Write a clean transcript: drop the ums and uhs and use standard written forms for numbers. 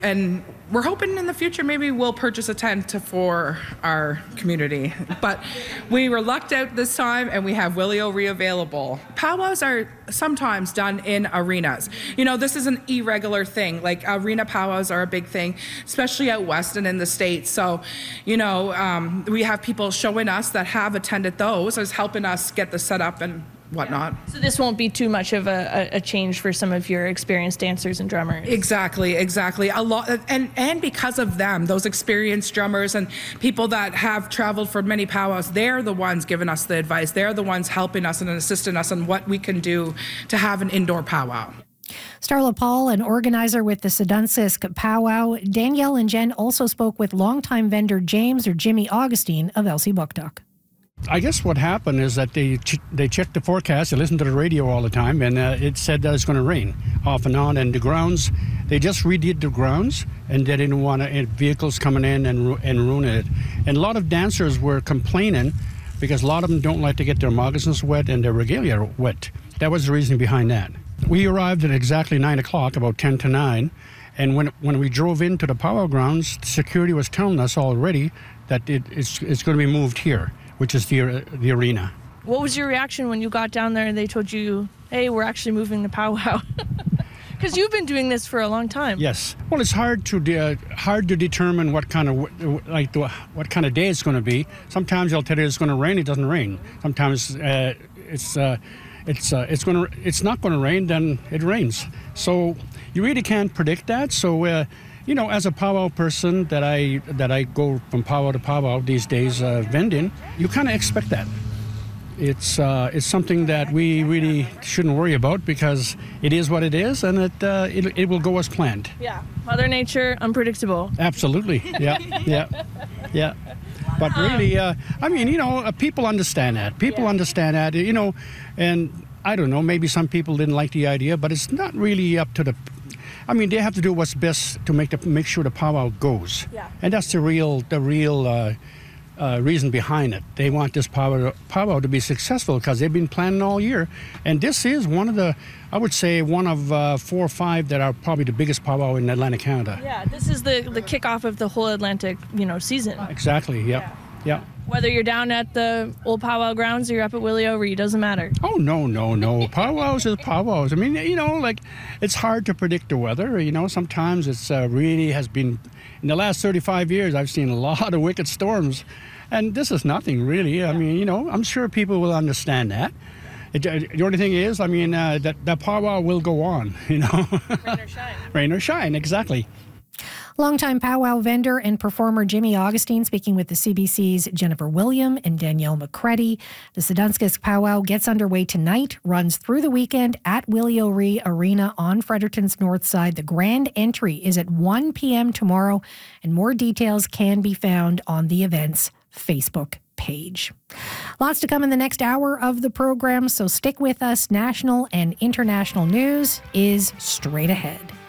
And we're hoping in the future maybe we'll purchase a tent for our community. But we were lucked out this time and we have Willie O'Ree available. Powwows are sometimes done in arenas. You know, this is an irregular thing. Like arena powwows are a big thing, especially out west and in the States. So, you know, we have people showing us that have attended those as helping us get the setup and whatnot. So this won't be too much of a change for some of your experienced dancers and drummers. Exactly. A lot, and because of them, those experienced drummers and people that have traveled for many powwows, they're the ones giving us the advice. They're the ones helping us and assisting us on what we can do to have an indoor powwow. Starla Paul, an organizer with the Suduntsisk Powwow. Danielle and Jen also spoke with longtime vendor James or Jimmy Augustine of Elsipogtog. I guess what happened is that they checked the forecast, they listened to the radio all the time, and it said that it's going to rain off and on. And the grounds, they just redid the grounds, and they didn't want vehicles coming in and ruin it. And a lot of dancers were complaining because a lot of them don't like to get their moccasins wet and their regalia wet. That was the reason behind that. We arrived at exactly 9 o'clock, about 10 to 9, and when we drove into the powwow grounds, security was telling us already that it's going to be moved here, which is the arena. What was your reaction when you got down there and they told you, hey, we're actually moving the powwow? Because you've been doing this for a long time. Yes. Well, it's hard to determine what kind of what kind of day it's going to be. Sometimes they'll tell you it's going to rain. It doesn't rain. Sometimes it's not going to rain. Then it rains. So you really can't predict that. So. You know, as a powwow person that I go from powwow to powwow these days vending, you kind of expect that. It's something that we really shouldn't worry about because it is what it is, and it will go as planned. Yeah, Mother Nature, unpredictable. Absolutely, yeah. But really, I mean, you know, people understand that. People understand that, you know, and I don't know, maybe some people didn't like the idea, but it's not really up to the. I mean, they have to do what's best to make sure the powwow goes. Yeah. And that's the real reason behind it. They want this powwow to be successful because they've been planning all year. And this is one of 4 or 5 that are probably the biggest powwow in Atlantic Canada. Yeah, this is the kickoff of the whole Atlantic, season. Exactly, yeah. Whether you're down at the old powwow grounds or you're up at Willie O'Ree, doesn't matter. Oh, no. Powwows is powwows. I mean, you know, like, it's hard to predict the weather. You know, sometimes it's really has been, in the last 35 years, I've seen a lot of wicked storms. And this is nothing, really. I mean, you know, I'm sure people will understand that. The only thing is, I mean, that powwow will go on, you know. Rain or shine. Rain or shine, exactly. Longtime powwow vendor and performer Jimmy Augustine speaking with the CBC's Jennifer William and Danielle McCreddy. The Suduntsisk Powwow gets underway tonight, runs through the weekend at Willie O'Ree Arena on Fredericton's north side. The grand entry is at 1 p.m. tomorrow, and more details can be found on the event's Facebook page. Lots to come in the next hour of the program, so stick with us. National and international news is straight ahead.